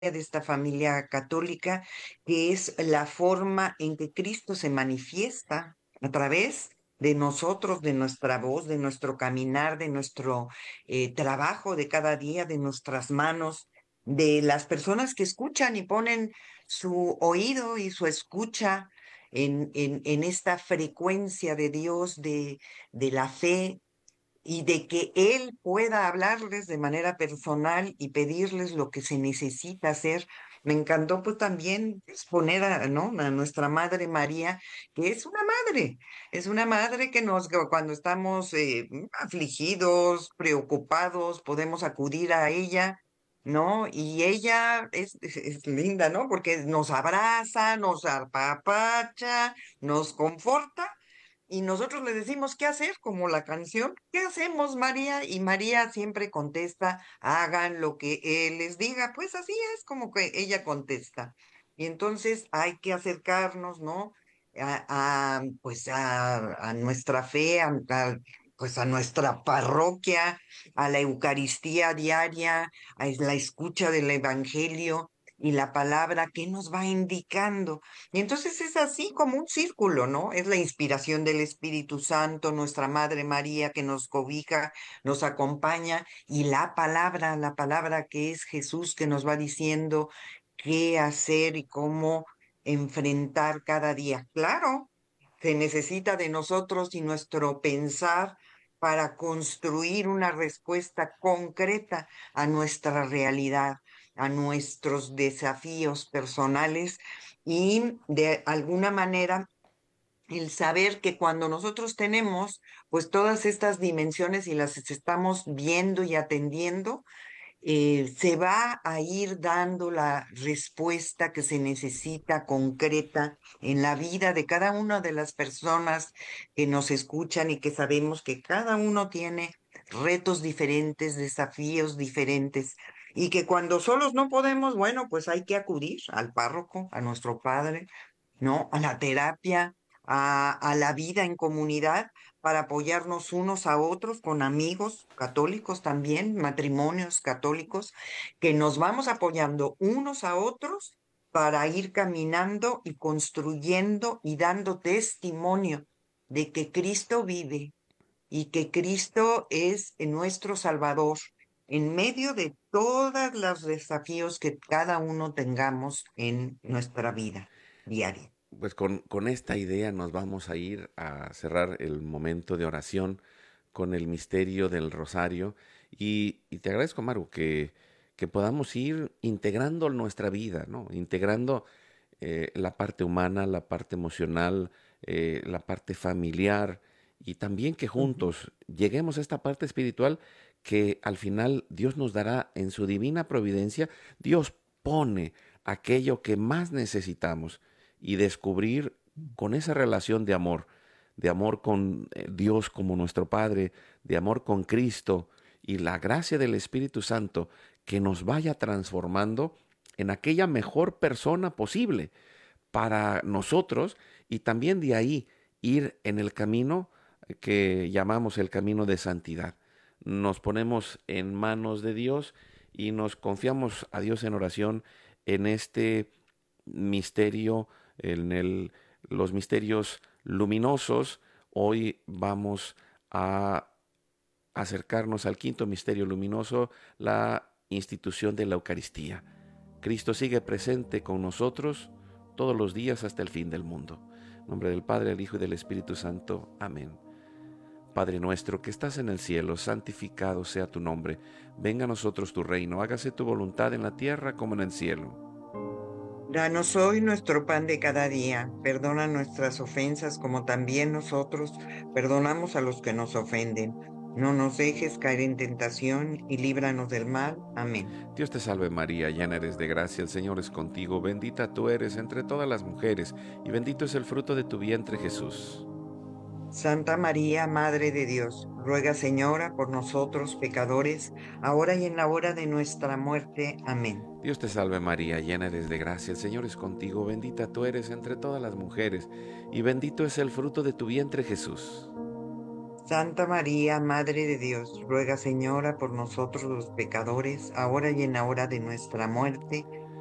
de esta familia católica, que es la forma en que Cristo se manifiesta a través de nosotros, de nuestra voz, de nuestro caminar, de nuestro trabajo de cada día, de nuestras manos, de las personas que escuchan y ponen su oído y su escucha en esta frecuencia de Dios, de la fe y de que Él pueda hablarles de manera personal y pedirles lo que se necesita hacer. Me encantó pues también exponer ¿no? a nuestra Madre María, que es una madre que cuando estamos afligidos, preocupados, podemos acudir a ella. ¿No? Y ella es linda, ¿no? Porque nos abraza, nos apapacha, nos conforta y nosotros le decimos qué hacer, como la canción, ¿qué hacemos, María? Y María siempre contesta, hagan lo que Él les diga. Pues así es como que ella contesta. Y entonces hay que acercarnos, ¿no? Pues a nuestra fe, pues a nuestra parroquia, a la Eucaristía diaria, a la escucha del Evangelio y la palabra que nos va indicando. Y entonces es así como un círculo, ¿no? Es la inspiración del Espíritu Santo, nuestra Madre María que nos cobija, nos acompaña, y la palabra que es Jesús que nos va diciendo qué hacer y cómo enfrentar cada día. Claro, se necesita de nosotros y nuestro pensar para construir una respuesta concreta a nuestra realidad, a nuestros desafíos personales y de alguna manera el saber que cuando nosotros tenemos pues todas estas dimensiones y las estamos viendo y atendiendo, se va a ir dando la respuesta que se necesita concreta en la vida de cada una de las personas que nos escuchan y que sabemos que cada uno tiene retos diferentes, desafíos diferentes y que cuando solos no podemos, bueno, pues hay que acudir al párroco, a nuestro padre, ¿no? A la terapia, a la vida en comunidad para apoyarnos unos a otros con amigos católicos también, matrimonios católicos, que nos vamos apoyando unos a otros para ir caminando y construyendo y dando testimonio de que Cristo vive y que Cristo es nuestro Salvador en medio de todos los desafíos que cada uno tengamos en nuestra vida diaria. Pues con esta idea nos vamos a ir a cerrar el momento de oración con el misterio del rosario y te agradezco, Maru, que podamos ir integrando nuestra vida, ¿no? Integrando la parte humana, la parte emocional, la parte familiar y también que Ujú. juntos lleguemos a esta parte espiritual que al final Dios nos dará en su divina providencia. Dios pone aquello que más necesitamos y descubrir con esa relación de amor con Dios como nuestro Padre, de amor con Cristo y la gracia del Espíritu Santo que nos vaya transformando en aquella mejor persona posible para nosotros y también de ahí ir en el camino que llamamos el camino de santidad. Nos ponemos en manos de Dios y nos confiamos a Dios en oración en este misterio, los misterios luminosos. Hoy vamos a acercarnos al quinto misterio luminoso, la institución de la Eucaristía. Cristo sigue presente con nosotros todos los días hasta el fin del mundo. En nombre del Padre, del Hijo y del Espíritu Santo. Amén. Padre nuestro que estás en el cielo, santificado sea tu nombre. Venga a nosotros tu reino, hágase tu voluntad en la tierra como en el cielo. Danos hoy nuestro pan de cada día. Perdona nuestras ofensas como también nosotros perdonamos a los que nos ofenden. No nos dejes caer en tentación y líbranos del mal. Amén. Dios te salve María, llena eres de gracia, el Señor es contigo, bendita tú eres entre todas las mujeres, y bendito es el fruto de tu vientre Jesús. Santa María, Madre de Dios, ruega, Señora, por nosotros pecadores, ahora y en la hora de nuestra muerte. Amén. Dios te salve María, llena eres de gracia, el Señor es contigo, bendita tú eres entre todas las mujeres, y bendito es el fruto de tu vientre Jesús. Santa María, Madre de Dios, ruega, Señora, por nosotros los pecadores, ahora y en la hora de nuestra muerte.